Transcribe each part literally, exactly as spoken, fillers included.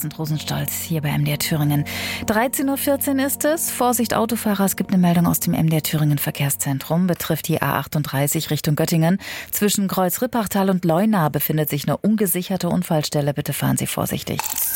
Carsten Rosenstolz hier bei M D R Thüringen. dreizehn Uhr vierzehn ist es. Vorsicht Autofahrer, es gibt eine Meldung aus dem M D R Thüringen Verkehrszentrum. Betrifft die A achtunddreißig Richtung Göttingen. Zwischen Kreuz-Rippachtal und Leuna befindet sich eine ungesicherte Unfallstelle. Bitte fahren Sie vorsichtig.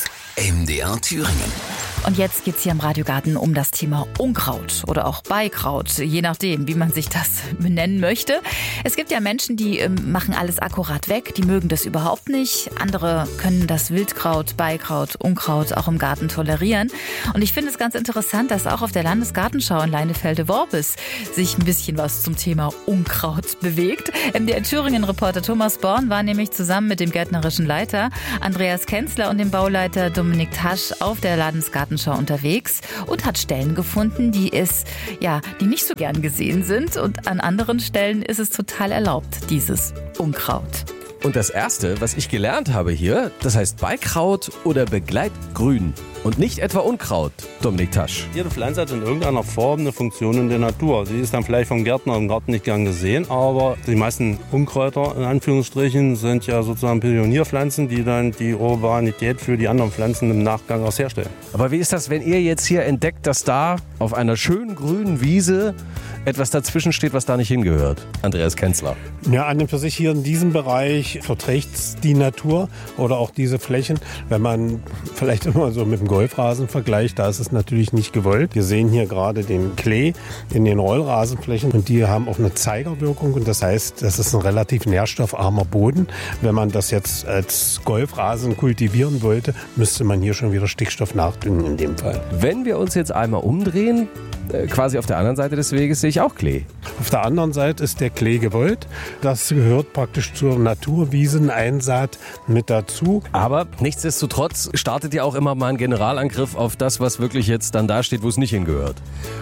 M D R Thüringen. Und jetzt geht's hier im Radiogarten um das Thema Unkraut oder auch Beikraut, je nachdem, wie man sich das benennen möchte. Es gibt ja Menschen, die äh, machen alles akkurat weg, die mögen das überhaupt nicht. Andere können das Wildkraut, Beikraut, Unkraut auch im Garten tolerieren. Und ich finde es ganz interessant, dass auch auf der Landesgartenschau in Leinefelde-Worbis sich ein bisschen was zum Thema Unkraut bewegt. M D R Thüringen-Reporter Thomas Born war nämlich zusammen mit dem gärtnerischen Leiter Andreas Kenzler und dem Bauleiter Dominik Tasch auf der Landesgartenschau unterwegs und hat Stellen gefunden, die es, ja, die nicht so gern gesehen sind, und an anderen Stellen ist es total erlaubt, dieses Unkraut. Und das Erste, was ich gelernt habe hier, das heißt Beikraut oder Begleitgrün und nicht etwa Unkraut, Dominik Tasch. Jede Pflanze hat in irgendeiner Form eine Funktion in der Natur. Sie ist dann vielleicht vom Gärtner im Garten nicht gern gesehen, aber die meisten Unkräuter in Anführungsstrichen sind ja sozusagen Pionierpflanzen, die dann die Urbanität für die anderen Pflanzen im Nachgang auch herstellen. Aber wie ist das, wenn ihr jetzt hier entdeckt, dass da auf einer schönen grünen Wiese etwas dazwischen steht, was da nicht hingehört? Andreas Kenzler. Ja, an und für sich hier in diesem Bereich verträgt die Natur oder auch diese Flächen. Wenn man vielleicht immer so mit dem Golfrasen vergleicht, da ist es natürlich nicht gewollt. Wir sehen hier gerade den Klee in den Rollrasenflächen und die haben auch eine Zeigerwirkung. Und das heißt, das ist ein relativ nährstoffarmer Boden. Wenn man das jetzt als Golfrasen kultivieren wollte, müsste man hier schon wieder Stickstoff nachdüngen in dem Fall. Wenn wir uns jetzt einmal umdrehen, quasi auf der anderen Seite des Weges sehe ich auch Klee. Auf der anderen Seite ist der Klee gewollt. Das gehört praktisch zur Naturwieseneinsaat mit dazu. Aber nichtsdestotrotz startet ja auch immer mal ein Generalangriff auf das, was wirklich jetzt dann da steht, wo es nicht hingehört.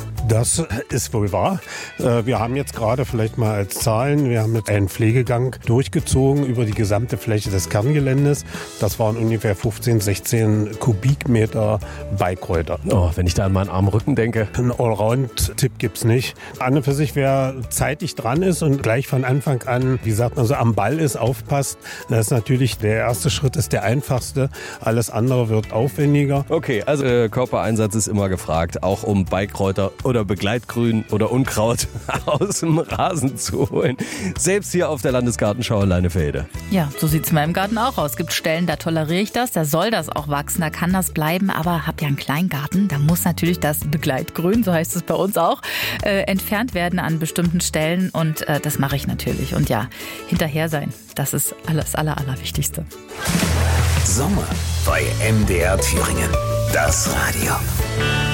Das ist wohl wahr. Wir haben jetzt gerade vielleicht mal als Zahlen, wir haben jetzt einen Pflegegang durchgezogen über die gesamte Fläche des Kerngeländes. Das waren ungefähr fünfzehn, sechzehn Kubikmeter Beikräuter. Oh, wenn ich da an meinen armen Rücken denke. Ein Allround-Tipp gibt's nicht. An und für sich, wer zeitig dran ist und gleich von Anfang an, wie sagt man so, am Ball ist, aufpasst, das ist natürlich der erste Schritt, ist der einfachste. Alles andere wird aufwendiger. Okay, also äh, Körpereinsatz ist immer gefragt, auch um Beikräuter oder Begleitgrün oder Unkraut aus dem Rasen zu holen. Selbst hier auf der Landesgartenschau in Leinefelde. Ja, so sieht es in meinem Garten auch aus. Es gibt Stellen, da toleriere ich das, da soll das auch wachsen, da kann das bleiben, aber hab ja einen Kleingarten, da muss natürlich das Begleitgrün, so heißt es bei uns auch, äh, entfernt werden an bestimmten Stellen, und äh, das mache ich natürlich. Und ja, hinterher sein, das ist alles aller, allerwichtigste. Sommer bei M D R Thüringen. Das Radio.